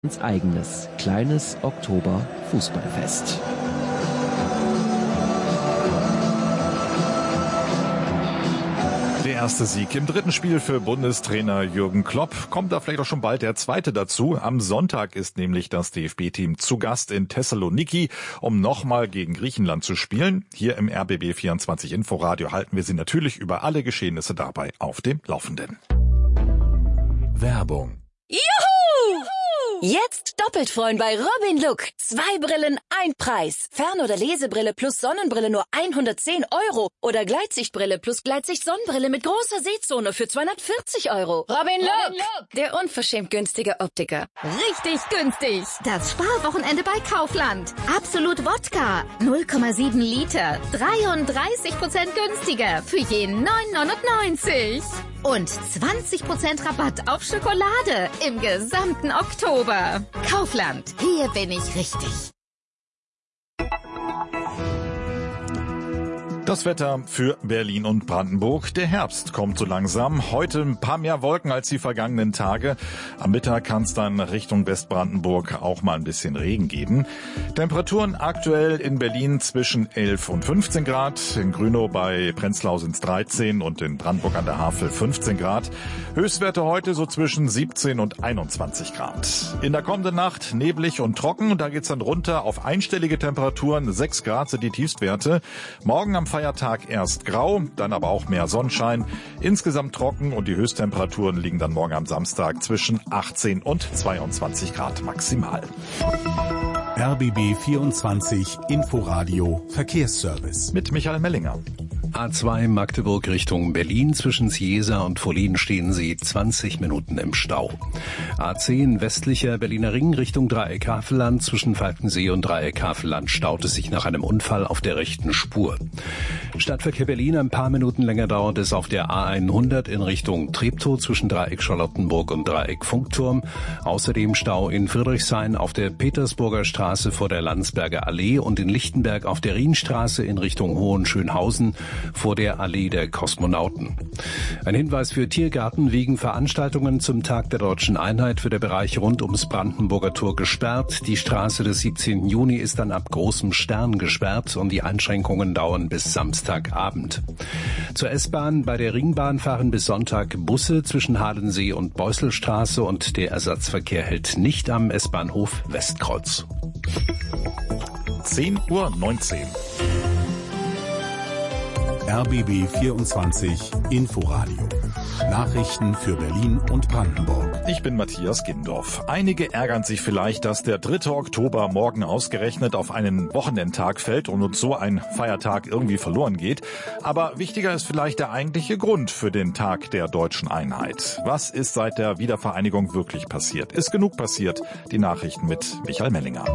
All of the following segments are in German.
Ins eigenes kleines Oktober-Fußballfest. Der erste Sieg im dritten Spiel für Bundestrainer Jürgen Klopp. Kommt da vielleicht auch schon bald der zweite dazu. Am Sonntag ist nämlich das DFB-Team zu Gast in Thessaloniki, um nochmal gegen Griechenland zu spielen. Hier im RBB24 Inforadio halten wir Sie natürlich über alle Geschehnisse dabei auf dem Laufenden. Werbung. Juhu! Jetzt doppelt freuen bei Robin Look. 2 Brillen, 1 Preis. Fern- oder Lesebrille plus Sonnenbrille nur 110 € oder Gleitsichtbrille plus Gleitsicht-Sonnenbrille mit großer Sehzone für 240 €. Robin Look, der unverschämt günstige Optiker. Richtig günstig. Das Sparwochenende bei Kaufland. Absolut Wodka. 0,7 Liter. 33% günstiger für je 9,99 €. Und 20% Rabatt auf Schokolade im gesamten Oktober. Kaufland. Hier bin ich richtig. Das Wetter für Berlin und Brandenburg. Der Herbst kommt so langsam. Heute ein paar mehr Wolken als die vergangenen Tage. Am Mittag kann es dann Richtung Westbrandenburg auch mal ein bisschen Regen geben. Temperaturen aktuell in Berlin zwischen 11 und 15 Grad. In Grünow bei Prenzlau sind es 13 und in Brandenburg an der Havel 15 Grad. Höchstwerte heute so zwischen 17 und 21 Grad. In der kommenden Nacht neblig und trocken. Da geht's dann runter auf einstellige Temperaturen. 6 Grad sind die Tiefstwerte. Morgen am Feiertag erst grau, dann aber auch mehr Sonnenschein. Insgesamt trocken und die Höchsttemperaturen liegen dann morgen am Samstag zwischen 18 und 22 Grad maximal. RBB 24 Inforadio Verkehrsservice. Mit Michael Mellinger. A2 Magdeburg Richtung Berlin. Zwischen Ciesa und Follin stehen Sie 20 Minuten im Stau. A10 westlicher Berliner Ring Richtung Dreieck Havelland. Zwischen Falkensee und Dreieck Havelland staut es sich nach einem Unfall auf der rechten Spur. Stadtverkehr Berlin, ein paar Minuten länger dauert es auf der A100 in Richtung Treptow zwischen Dreieck Charlottenburg und Dreieck Funkturm. Außerdem Stau in Friedrichshain auf der Petersburger Straße vor der Landsberger Allee und in Lichtenberg auf der Rienstraße in Richtung Hohenschönhausen vor der Allee der Kosmonauten. Ein Hinweis für Tiergarten: wegen Veranstaltungen zum Tag der Deutschen Einheit wird der Bereich rund ums Brandenburger Tor gesperrt. Die Straße des 17. Juni ist dann ab Großem Stern gesperrt und die Einschränkungen dauern bis Samstagabend. Zur S-Bahn: bei der Ringbahn fahren bis Sonntag Busse zwischen Halensee und Beusselstraße und der Ersatzverkehr hält nicht am S-Bahnhof Westkreuz. 10:19 Uhr. RBB 24 Inforadio. Nachrichten für Berlin und Brandenburg. Ich bin Matthias Gindorf. Einige ärgern sich vielleicht, dass der 3. Oktober morgen ausgerechnet auf einen Wochenendtag fällt und uns so ein Feiertag irgendwie verloren geht. Aber wichtiger ist vielleicht der eigentliche Grund für den Tag der deutschen Einheit. Was ist seit der Wiedervereinigung wirklich passiert? Ist genug passiert? Die Nachrichten mit Michael Mellinger.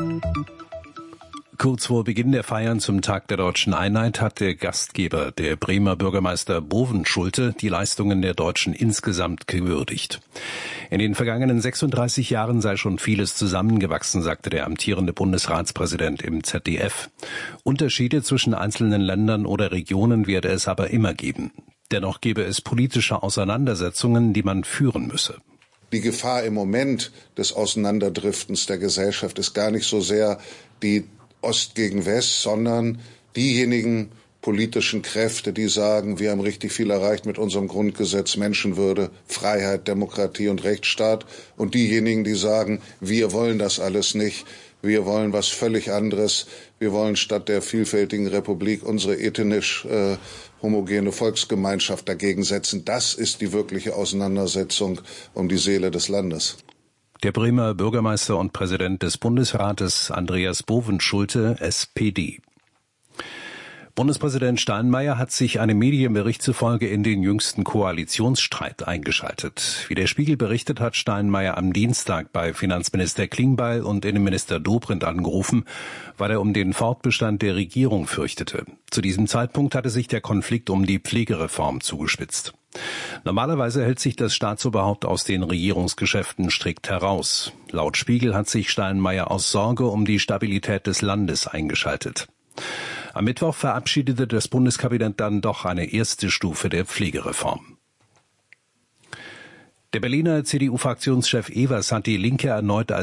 Kurz vor Beginn der Feiern zum Tag der deutschen Einheit hat der Gastgeber, der Bremer Bürgermeister Bovenschulte, die Leistungen der Deutschen insgesamt gewürdigt. In den vergangenen 36 Jahren sei schon vieles zusammengewachsen, sagte der amtierende Bundesratspräsident im ZDF. Unterschiede zwischen einzelnen Ländern oder Regionen werde es aber immer geben. Dennoch gebe es politische Auseinandersetzungen, die man führen müsse. Die Gefahr im Moment des Auseinanderdriftens der Gesellschaft ist gar nicht so sehr die Ost gegen West, sondern diejenigen politischen Kräfte, die sagen, wir haben richtig viel erreicht mit unserem Grundgesetz, Menschenwürde, Freiheit, Demokratie und Rechtsstaat, und diejenigen, die sagen, wir wollen das alles nicht, wir wollen was völlig anderes, wir wollen statt der vielfältigen Republik unsere ethnisch homogene Volksgemeinschaft dagegen setzen. Das ist die wirkliche Auseinandersetzung um die Seele des Landes. Der Bremer Bürgermeister und Präsident des Bundesrates Andreas Bovenschulte, SPD. Bundespräsident Steinmeier hat sich einem Medienbericht zufolge in den jüngsten Koalitionsstreit eingeschaltet. Wie der Spiegel berichtet, hat Steinmeier am Dienstag bei Finanzminister Klingbeil und Innenminister Dobrindt angerufen, weil er um den Fortbestand der Regierung fürchtete. Zu diesem Zeitpunkt hatte sich der Konflikt um die Pflegereform zugespitzt. Normalerweise hält sich das Staatsoberhaupt aus den Regierungsgeschäften strikt heraus. Laut Spiegel hat sich Steinmeier aus Sorge um die Stabilität des Landes eingeschaltet. Am Mittwoch verabschiedete das Bundeskabinett dann doch eine erste Stufe der Pflegereform. Der Berliner CDU-Fraktionschef Evers hat die Linke erneut als